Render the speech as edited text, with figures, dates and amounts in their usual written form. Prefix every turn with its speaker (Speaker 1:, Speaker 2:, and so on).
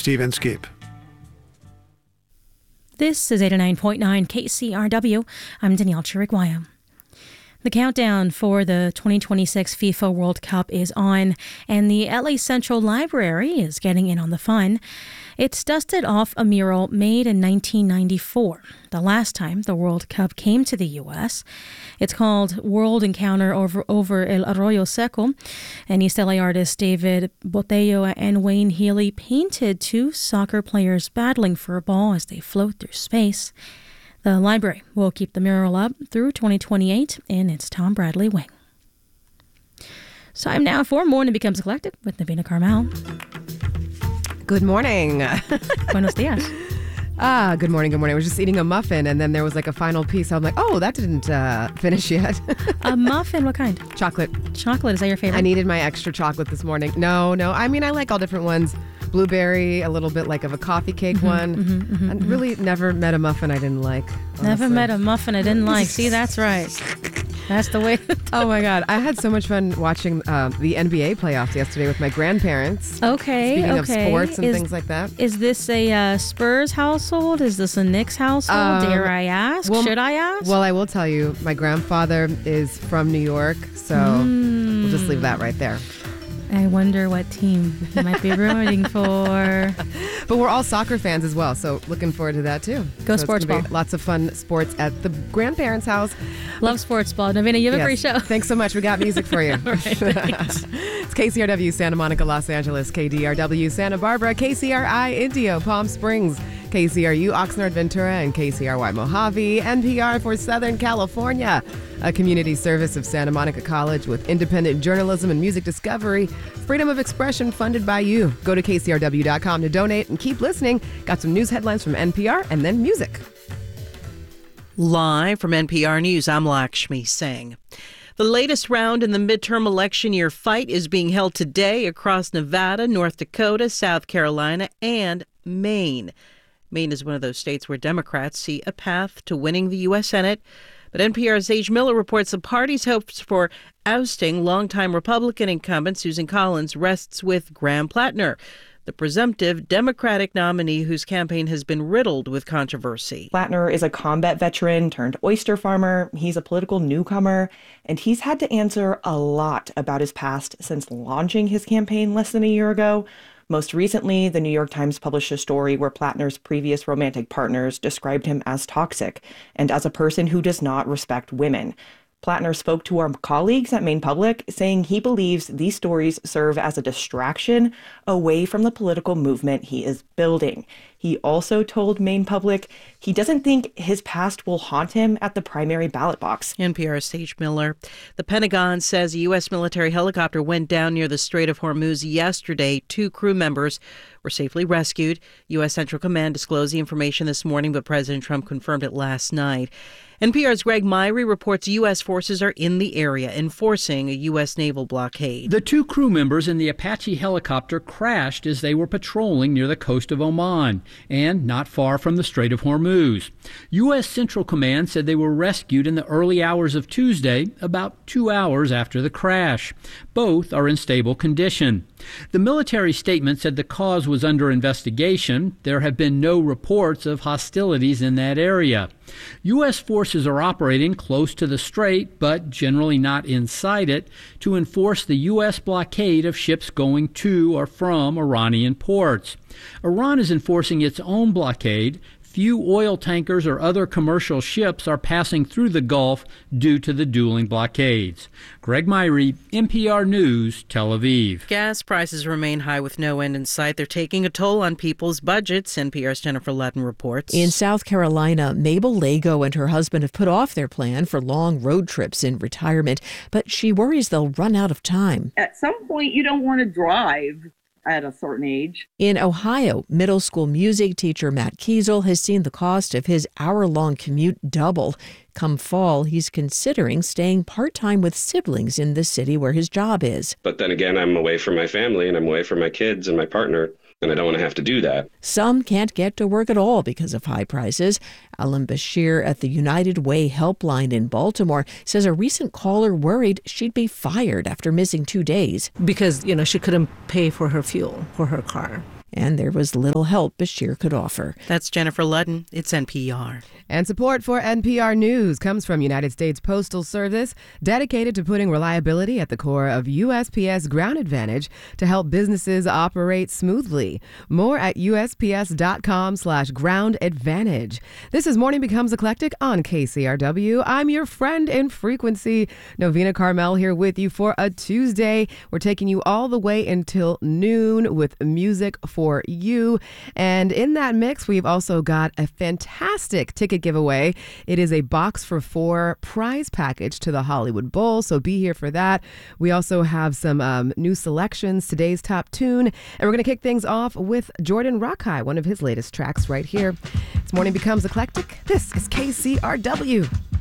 Speaker 1: Steve Inskeep.
Speaker 2: This is 89.9 KCRW. I'm Danielle Chiriguaya. The countdown for the 2026 FIFA World Cup is on, and the LA Central Library is getting in on the fun. It's dusted off a mural made in 1994, the last time the World Cup came to the U.S. It's called World Encounter over El Arroyo Seco, and East LA artists David Botello and Wayne Healy painted two soccer players battling for a ball as they float through space. The library will keep the mural up through 2028 in its Tom Bradley wing. So I'm now for Morning Becomes Collected with Navina Carmel.
Speaker 3: Good morning.
Speaker 2: Buenos dias.
Speaker 3: Good morning. I was just eating a muffin, and then there was like a final piece. I'm like, oh, that didn't finish yet.
Speaker 2: A muffin? What kind?
Speaker 3: Chocolate.
Speaker 2: Chocolate, is that your favorite?
Speaker 3: I needed my extra chocolate this morning. No. I mean, I like all different ones. Blueberry, a little bit like of a coffee cake one. I really never met a muffin I didn't like. Honestly.
Speaker 2: Never met a muffin I didn't like. See, that's right. That's the way.
Speaker 3: Oh my God. I had so much fun watching the NBA playoffs yesterday with my grandparents.
Speaker 2: Okay.
Speaker 3: Speaking of sports and things like that.
Speaker 2: Is this a Spurs household? Is this a Knicks household? Dare I ask? Should I ask?
Speaker 3: Well, I will tell you, my grandfather is from New York, so we'll just leave that right there.
Speaker 2: I wonder what team you might be rooting for.
Speaker 3: But we're all soccer fans as well, so looking forward to that too.
Speaker 2: Go sports ball.
Speaker 3: Lots of fun sports at the grandparents' house.
Speaker 2: Love sports ball. Navina, you have a free show.
Speaker 3: Thanks so much. We got music for you.
Speaker 2: Right,
Speaker 3: it's KCRW Santa Monica, Los Angeles, KDRW Santa Barbara, KCRI Indio, Palm Springs, KCRU Oxnard, Ventura, and KCRY Mojave, NPR for Southern California. A community service of Santa Monica College with independent journalism and music discovery. Freedom of expression funded by you. Go to KCRW.com to donate and keep listening. Got some news headlines from NPR and then music.
Speaker 4: Live from NPR News, I'm Lakshmi Singh. The latest round in the midterm election year fight is being held today across Nevada, North Dakota, South Carolina, and Maine. Maine is one of those states where Democrats see a path to winning the U.S. Senate. But NPR's Age Miller reports the party's hopes for ousting longtime Republican incumbent Susan Collins rests with Graham Plattner, the presumptive Democratic nominee whose campaign has been riddled with controversy.
Speaker 5: Plattner is a combat veteran turned oyster farmer. He's a political newcomer, and he's had to answer a lot about his past since launching his campaign less than a year ago. Most recently, the New York Times published a story where Plattner's previous romantic partners described him as toxic and as a person who does not respect women. Plattner spoke to our colleagues at Maine Public, saying he believes these stories serve as a distraction away from the political movement he is building. He also told Maine Public he doesn't think his past will haunt him at the primary ballot box.
Speaker 4: NPR's Sage Miller. The Pentagon says a U.S. military helicopter went down near the Strait of Hormuz yesterday. 2 crew members were safely rescued. U.S. Central Command disclosed the information this morning, but President Trump confirmed it last night. NPR's Greg Myrie reports U.S. forces are in the area enforcing a U.S. naval blockade.
Speaker 6: The 2 crew members in the Apache helicopter crashed as they were patrolling near the coast of Oman and not far from the Strait of Hormuz. U.S. Central Command said they were rescued in the early hours of Tuesday, about 2 hours after the crash. Both are in stable condition. The military statement said the cause was under investigation. There have been no reports of hostilities in that area. U.S. forces are operating close to the strait, but generally not inside it, to enforce the U.S. blockade of ships going to or from Iranian ports. Iran is enforcing its own blockade. Few oil tankers or other commercial ships are passing through the Gulf due to the dueling blockades. Greg Myrie, NPR News, Tel Aviv.
Speaker 4: Gas prices remain high with no end in sight. They're taking a toll on people's budgets, NPR's Jennifer Ludden reports.
Speaker 7: In South Carolina, Mabel Lago and her husband have put off their plan for long road trips in retirement, but she worries they'll run out of time.
Speaker 8: At some point, you don't want to drive at a certain age.
Speaker 7: In Ohio, middle school music teacher Matt Kiesel has seen the cost of his hour-long commute double. Come fall, he's considering staying part-time with siblings in the city where his job is.
Speaker 9: But then again, I'm away from my family and I'm away from my kids and my partner, and I don't want to have to do that.
Speaker 7: Some can't get to work at all because of high prices. Alan Bashir at the United Way Helpline in Baltimore says a recent caller worried she'd be fired after missing 2 days.
Speaker 10: Because, she couldn't pay for her fuel for her car.
Speaker 7: and there was little help Bashir could offer.
Speaker 4: That's Jennifer Ludden. It's NPR.
Speaker 3: And support for NPR News comes from United States Postal Service, dedicated to putting reliability at the core of USPS Ground Advantage to help businesses operate smoothly. More at USPS.com/Ground Advantage. This is Morning Becomes Eclectic on KCRW. I'm your friend in frequency, Novena Carmel, here with you for a Tuesday. We're taking you all the way until noon with music for you. And in that mix, we've also got a fantastic ticket giveaway. It is a box for 4 prize package to the Hollywood Bowl, so be here for that. We also have some new selections, today's top tune, and we're going to kick things off with Jordan Rakei, one of his latest tracks right here. It's Morning Becomes Eclectic. This is KCRW.